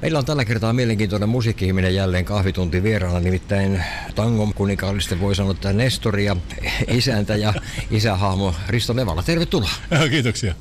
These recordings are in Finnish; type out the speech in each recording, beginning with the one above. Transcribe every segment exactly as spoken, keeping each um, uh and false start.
Meillä on tällä kertaa mielenkiintoinen musiikki-ihminen jälleen kahvitunti vieraana, nimittäin tangon kuninkaallista voi sanoa, että Nestori ja isäntä ja isähahmo Risto Nevala. Tervetuloa. Kiitoksia.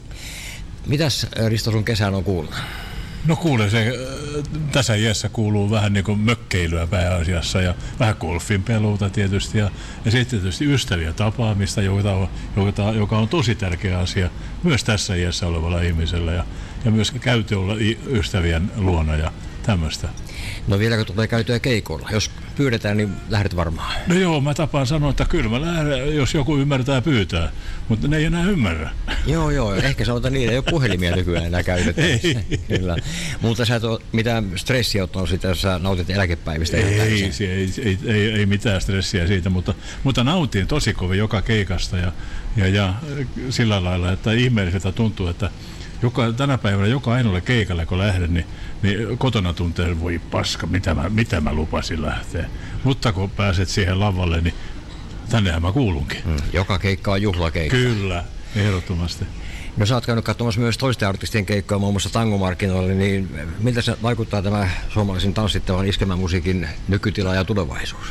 Mitäs Risto sun kesän on kuullut? No kuule, se tässä iässä kuuluu vähän niin kuin mökkeilyä pääasiassa ja vähän golfin peluuta tietysti ja, ja sitten tietysti ystäviä tapaamista, joka, joka, joka on tosi tärkeä asia myös tässä iässä olevalla ihmisellä ja, ja myös käyty olla ystävien luona ja tämmöistä. No vieläkö tulee käytyä keikoilla? Jos pyydetään, niin lähdet varmaan. No joo, mä tapaan sanoa, että kyllä mä lähden, jos joku ymmärtää pyytää, mutta ne ei enää ymmärrä. Joo, joo, ehkä sanotaan niin, ei ole puhelimia nykyään enää käytettävissä. Kyllä. Mutta sä et ole mitään stressiä ottanut sitä, jos sä nautit eläkepäivistä. Ei, ei, ei, ei, ei, ei mitään stressiä siitä, mutta, mutta nautin tosi kovin joka keikasta ja, ja, ja sillä lailla, että ihmeelliseltä tuntuu, että joka, tänä päivänä joka ainoalle keikalle, kun lähden, niin, niin kotona tuntee, voi paska, mitä mä, mitä mä lupasin lähteä. Mutta kun pääset siihen lavalle, niin tännehän mä kuulunkin. Hmm, joka keikka on juhlakeikka. Kyllä, ehdottomasti. No sä oot käynyt katsomassa myös toisten artistien keikkoja, muun muassa tangomarkkinoille, niin miltä se vaikuttaa tämä suomalaisen tanssittavan iskelmämusiikin nykytila ja tulevaisuus?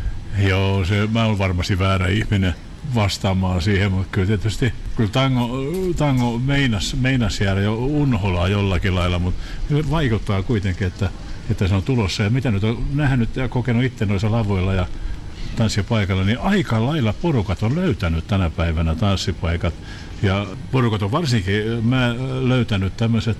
Joo, se, mä oon varmasti väärä ihminen vastaamaan siihen, mutta kyllä tietysti kyllä tango, tango meinas, meinas jäädä jo unholaa jollakin lailla, mutta vaikuttaa kuitenkin, että, että se on tulossa. Ja mitä nyt on nähnyt ja kokenut itse noissa lavoilla ja tanssipaikalla, niin aika lailla porukat on löytänyt tänä päivänä tanssipaikat. Ja porukat on varsinkin mä löytänyt tämmöiset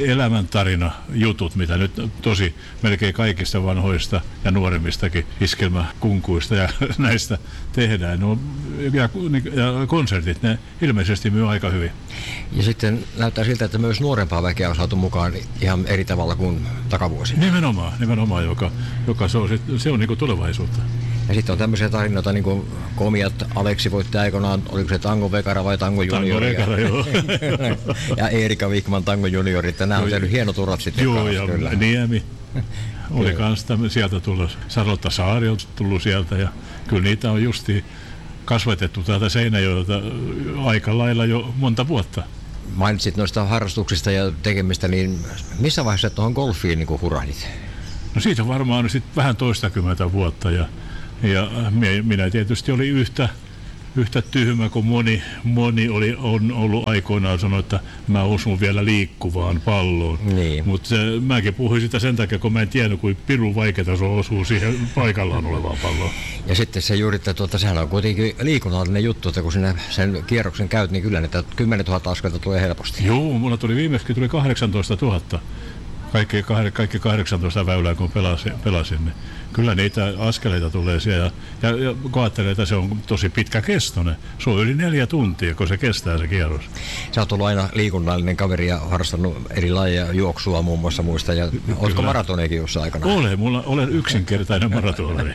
elämäntarina-jutut, mitä nyt tosi melkein kaikista vanhoista ja nuoremmistakin iskelmäkunkuista ja näistä tehdään. No, ja, ja konsertit, ne ilmeisesti myy aika hyvin. Ja sitten näyttää siltä, että myös nuorempaa väkeä on saatu mukaan ihan eri tavalla kuin takavuosina. Nimenomaan, nimenomaan joka, joka se on, se on niin kuin tulevaisuutta. Ja sitten on tämmöisiä tarinoita, niin kuin komiat Aleksi voitti aikoinaan, oliko se Tango Vekara vai Tango Juniori? Tango Vekara, joo. Ja Eerika Wikman Tango Juniori, että nämä on tehnyt hienot urat sitten. Joo, ja kyllä. Niemi oli kans sieltä tullut, Sarotta Saari on tullut sieltä, ja kyllä niitä on justiin kasvatettu täältä Seinäjoelta aika lailla jo monta vuotta. Mainitsit noista harrastuksista ja tekemistä, niin missä vaiheessa tuohon golfiin niin hurahdit? No siitä varmaan sit vähän toistakymmentä vuotta, ja Ja minä tietysti oli yhtä, yhtä tyhmä kuin moni, moni oli, on ollut aikoinaan sanoa, että mä osun vielä liikkuvaan palloon. Niin. Mutta mäkin puhuin sitä sen takia, kun mä en tiennyt, kuin pirun vaikeaa se osuu siihen paikallaan olevaan palloon. Ja sitten se juuri, että tuota, sehän on kuitenkin liikunnallinen juttu, että kun sinä sen kierroksen käyt, niin kyllä niitä kymmenen tuhatta askelta tulee helposti. Joo, mulla tuli viimeksi tuli kahdeksantoista tuhatta. Kaikki, kaikki kahdeksantoista väylää, kun pelasin, pelasin, niin kyllä niitä askeleita tulee siellä. Ja, ja kun ajattelee, että se on tosi pitkä kestoinen. Se on yli neljä tuntia, kun se kestää se kierros. Sä oot ollut aina liikunnallinen kaveri ja harrastanut eri lajeja, juoksua muun muassa muista. Ja ootko maratoneekin jossain aikana? Olen, mulla olen yksinkertainen maratonari.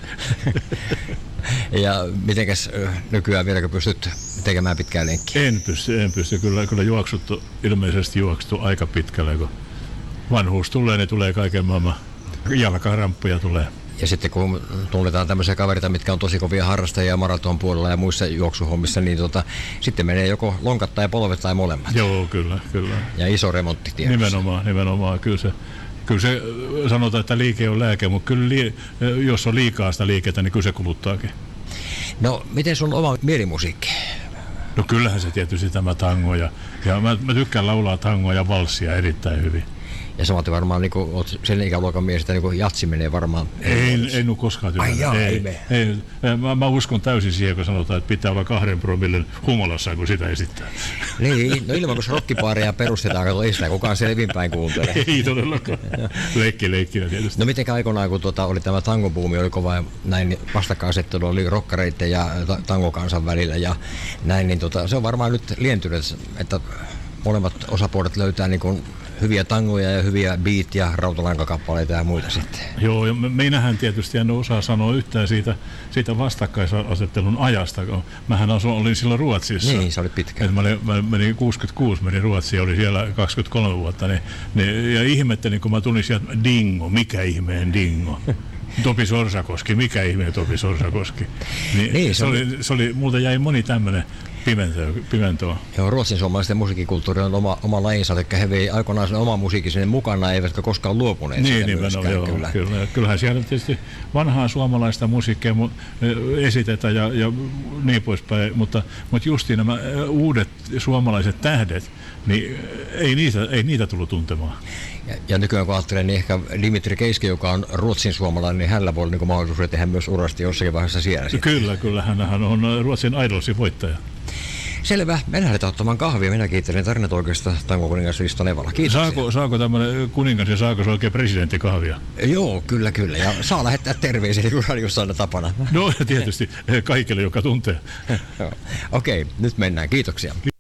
Ja mitenkäs nykyään vieläkö pystyt tekemään pitkää lenkkiä? En pysty, en pysty. Kyllä, kyllä juoksuttu, ilmeisesti juokstu aika pitkälle, kun vanhuus tulee, niin tulee kaiken maailman jalkaramppuja tulee. Ja sitten kun tunnetaan tämmöisiä kaverita, mitkä on tosi kovia harrastajia maraton puolella ja muissa juoksuhommissa, niin tota, sitten menee joko lonkat tai polvet tai molemmat. Joo, kyllä, kyllä. Ja iso remontti tiedossa. Nimenomaan, nimenomaan. Kyllä se, kyllä se sanotaan, että liike on lääke, mutta kyllä li, jos on liikaa sitä liikettä, niin kyllä se kuluttaakin. No, miten sun oma mielimusiikki? No kyllähän se tietysti tämä tango ja, ja mä, mä tykkään laulaa tangoa ja valssia erittäin hyvin. Ja samaten varmaan niin olet sen ikäluokan mies, että niin jatsi menee varmaan. En, en ole koskaan tykännyt. Ai jaa, ei, ei, ei. Mä, mä uskon täysin siihen, kun sanotaan, että pitää olla kahden promillen humalassa, kun sitä esittää. Niin, no ilman kun rokkipaareja perustetaan, kun ei sitä kukaan selvinpäin kuuntele. Ei todellakaan. Leikki leikkinä tietysti. No miten aikoinaan, kun tuota, oli tämä tangobuumi, oli kova näin vastakkainasettelu, oli rokkareiden ja tangokansan välillä ja näin, niin tota, se on varmaan nyt lientynyt, että molemmat osapuolet löytää niin kuin hyviä tangoja ja hyviä beat- ja rautalankakappaleita ja muita sitten. Joo, ja meinähän tietysti en osaa sanoa yhtään siitä, siitä vastakkaisasettelun ajasta. Mähän asun, olin silloin Ruotsissa. Niin, se oli pitkä. Et mä, olin, mä menin kuusikymmentäkuusi, menin Ruotsiin, oli siellä kaksikymmentäkolme vuotta. Niin, niin, ja ihmettelin, kun mä tulin sieltä, dingo, mikä ihmeen dingo. Topi Sorsakoski, mikä ihmeen Topi Sorsakoski. Niin, niin, se, se, oli, se oli, multa jäi moni tämmönen pimentoa. pimentoa. Joo, ruotsin suomalaisten musiikkikulttuuri on oma, oma lajinsa, eli he vei aikoinaan sen oma musiikin sinne mukana, eivätkä koskaan luopuneet niin, siitä niin, myöskään. Joo, kyllä. Kyllä. Kyllähän siellä tietysti vanhaa suomalaista musiikkia esitetään ja, ja niin poispäin, mutta, mutta justiin nämä uudet suomalaiset tähdet, niin ei niitä, ei niitä tullut tuntemaan. Ja, ja nykyään kun ajattelen, niin ehkä Dimitri Keiski, joka on ruotsin suomalainen, niin hänellä voi olla niin mahdollisuus tehdä myös urasti jossakin vaiheessa siellä. Sitten. Kyllä, kyllä. Hän on Ruotsin Idolsin voittaja. Selvä. Me lähdetään ottamaan kahvia. Minä kiittelen tarinat oikeasta tangokuningas Risto Nevala. Kiitoksia. Saako, saako tämmöinen kuningas ja saako se oikein presidentti kahvia? Joo, kyllä, kyllä. Ja saa lähettää terveisiä, kun radiossa aina tapana. No tietysti kaikille, joka tuntee. Okei, nyt mennään. Kiitoksia.